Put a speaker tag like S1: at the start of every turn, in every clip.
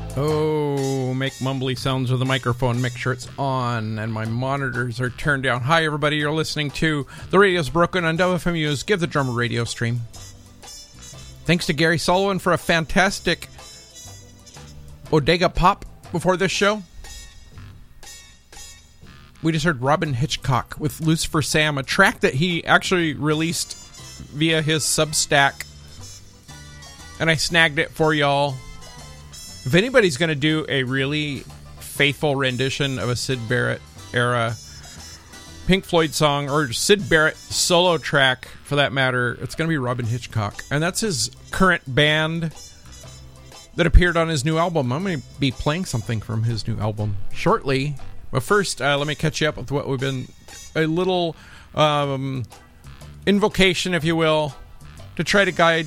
S1: Oh, make mumbly sounds with the microphone. Make sure it's on and my monitors are turned down. Hi, everybody. You're listening to The Radio's Broken on WFMU's Give the Drummer radio stream. Thanks to Gary Sullivan for a fantastic Bodega Pop before this show. We just heard Robin Hitchcock with Lucifer Sam, a track that he actually released via his Substack. And I snagged it for y'all. If anybody's going to do a really faithful rendition of a Syd Barrett era Pink Floyd song, or Syd Barrett solo track for that matter, it's going to be Robin Hitchcock. And that's his current band that appeared on his new album. I'm going to be playing something from his new album shortly. But first, let me catch you up with what we've been... A little invocation, if you will, to try to guide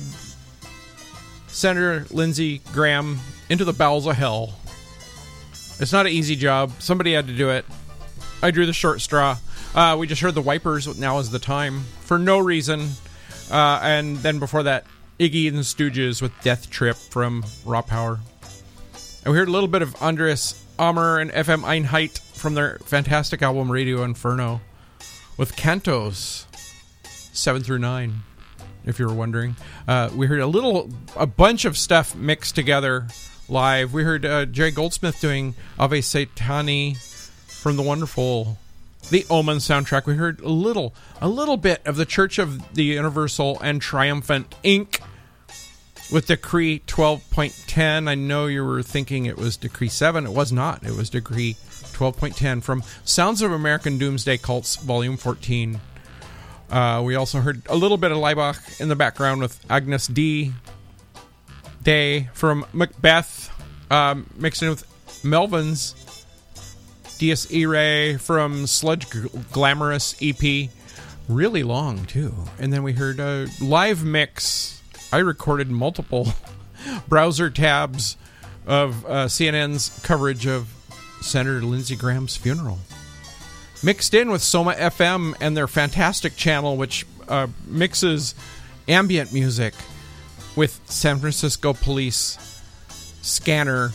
S1: Senator Lindsey Graham into the bowels of hell. It's not an easy job. Somebody had to do it. I drew the short straw. We just heard the Wipers, Now Is the Time, for no reason. And then before that, Iggy and the Stooges with Death Trip from Raw Power. And we heard a little bit of Andreas Ammer and FM Einheit from their fantastic album Radio Inferno with Cantos 7 through 9, if you were wondering. We heard a bunch of stuff mixed together live. We heard Jerry Goldsmith doing Ave Satani from the wonderful The Omen soundtrack. We heard a little bit of the Church of the Universal and Triumphant Inc. with Decree 12.10. I know you were thinking it was Decree 7. It was not. It was Decree 12.10 from Sounds of American Doomsday Cults, Volume 14. We also heard a little bit of Leibach in the background with Agnes D. Day from Macbeth, mixed in with Melvin's Dies Irae from Sludge Glamorous EP. Really long, too. And then we heard a live mix. I recorded multiple browser tabs of CNN's coverage of Senator Lindsey Graham's funeral. Mixed in with Soma FM and their fantastic channel, which mixes ambient music with San Francisco Police scanner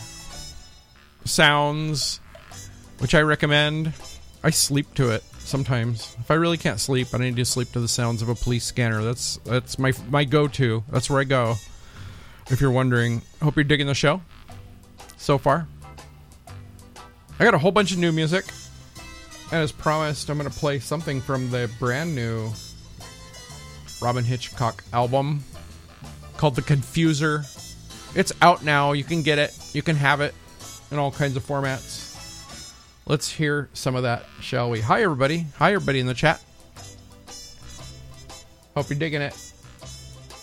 S1: sounds, which I recommend. I sleep to it sometimes. If I really can't sleep, I need to sleep to the sounds of a police scanner. That's my go-to. That's where I go. If you're wondering, hope you're digging the show so far. I got a whole bunch of new music, and as promised, I'm going to play something from the brand new Robin Hitchcock album called The Confuser. It's out now. You can get it. You can have it in all kinds of formats. Let's hear some of that, shall we? Hi, everybody. Hi, everybody in the chat. Hope you're digging it.